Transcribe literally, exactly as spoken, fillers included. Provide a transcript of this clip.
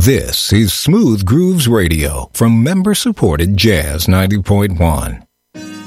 This is Smooth Grooves Radio from member-supported Jazz ninety point one.